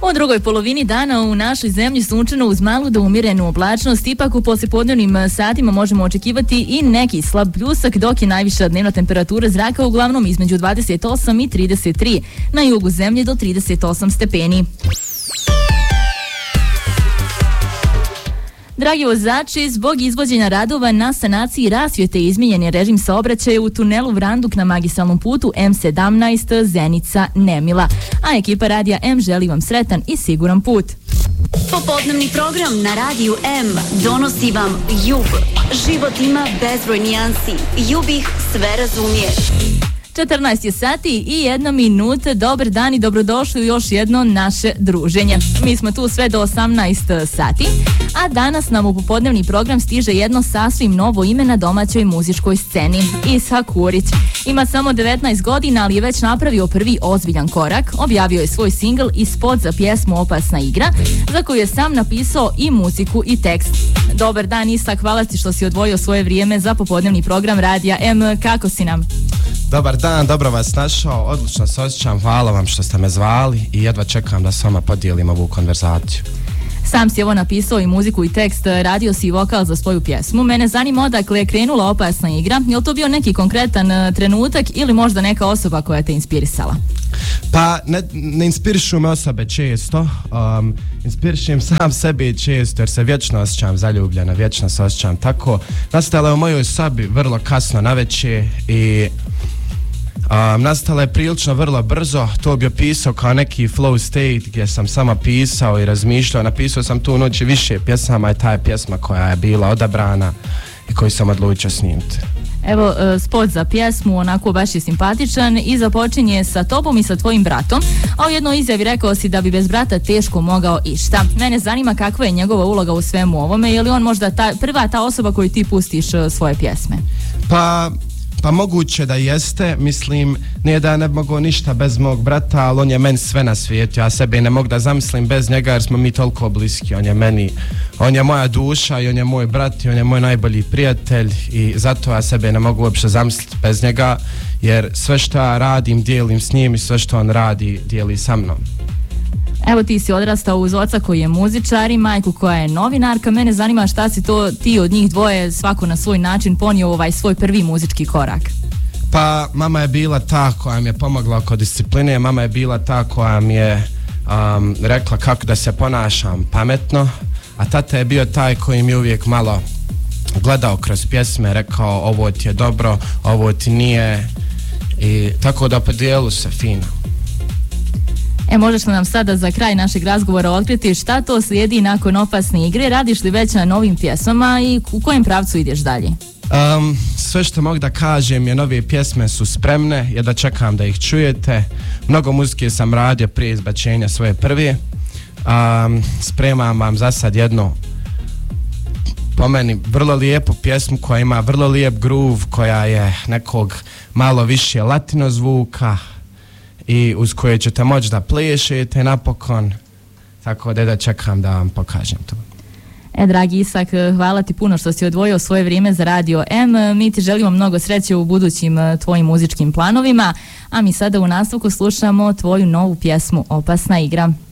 U drugoj polovini dana u našoj zemlji sunčano uz malu do umjerenu oblačnost, ipak u poslijepodnevnim satima možemo očekivati i neki slab pljusak, dok je najviša dnevna temperatura zraka uglavnom između 28 i 33, na jugu zemlje do 38 stepeni. Dragi vozači, zbog izvođenja radova na sanaciji rasvjete izmijenjen je režim saobraćaja u tunelu Vranduk na magistralnom putu M17 Zenica-Nemila. A ekipa Radija M želi vam sretan i siguran put. Popodnevni program na Radiju M donosi vam Jub. Život ima bezbroj nijansi. Jub ih sve razumije. 14 je sati i 1 minuta. Dobar dan i dobrodošli u još jedno naše druženje. Mi smo tu sve do 18 sati, a danas nam u popodnevni program stiže jedno sasvim novo ime na domaćoj muzičkoj sceni. Ishak Kurić. Ima samo 19 godina, ali je već napravio prvi ozbiljan korak. Objavio je svoj singl i spot za pjesmu Opasna igra, za koju je sam napisao i muziku i tekst. Dobar dan Ishak, hvala ti što si odvojio svoje vrijeme za popodnevni program Radija M. Kako si nam? Dobar dan, dobro vas našao, odlično se osjećam, hvala vam što ste me zvali i jedva čekam da s vama podijelim ovu konverzaciju. Sam si ovo napisao i muziku i tekst, radio si i vokal za svoju pjesmu. Mene zanima odakle je krenula Opasna igra, je li to bio neki konkretan trenutak ili možda neka osoba koja te inspirisala? Pa ne inspirišu me osobe često, inspirišem sam sebe često jer se vječno osjećam zaljubljena, vječno se osjećam tako. Nastala je u mojoj sobi vrlo kasno navečer i nastala je prilično vrlo brzo, to bi opisao kao neki flow state gdje sam sama pisao i razmišljao, napisao sam tu noć više pjesama i ta je pjesma koja je bila odabrana i koju sam odlučio snimiti. Evo, spot za pjesmu onako baš je simpatičan i započinje sa tobom i sa tvojim bratom, a u jednoj izjavi rekao si da bi bez brata teško mogao išta. Mene zanima kakva je njegova uloga u svemu ovome, je li on možda prva ta osoba koju ti pustiš svoje pjesme? Pa moguće da jeste, mislim, nije da ne mogu ništa bez mog brata, ali on je meni sve na svijetu, ja sebe ne mogu da zamislim bez njega jer smo mi toliko bliski, on je moja duša i on je moj brat i on je moj najbolji prijatelj i zato ja sebe ne mogu uopće zamisliti bez njega jer sve što ja radim dijelim s njim i sve što on radi dijeli sa mnom. Evo ti si odrastao uz oca koji je muzičar i majku koja je novinarka. Mene zanima šta si to ti od njih dvoje svako na svoj način ponio svoj prvi muzički korak. Pa mama je bila ta koja mi je pomogla oko discipline, mama je bila ta koja mi je rekla kako da se ponašam pametno, a tata je bio taj koji mi uvijek malo gledao kroz pjesme, rekao ovo ti je dobro, ovo ti nije i tako da po dijelu se fino. Možeš li nam sada za kraj našeg razgovora otkriti šta to slijedi nakon Opasne igre? Radiš li već na novim pjesmama i u kojem pravcu ideš dalje? Sve što mogu da kažem je nove pjesme su spremne, ja da čekam da ih čujete. Mnogo muzike sam radio prije izbačenja svoje prve. Spremam vam za sad jednu po meni vrlo lijepu pjesmu koja ima vrlo lijep groove, koja je nekog malo više latino zvuka i uz koje ćete moći da plešete napokon, tako da čekam da vam pokažem to. Dragi Ishak, hvala ti puno što si odvojio svoje vrijeme za Radio M. Mi ti želimo mnogo sreće u budućim tvojim muzičkim planovima, a mi sada u nastavku slušamo tvoju novu pjesmu Opasna igra.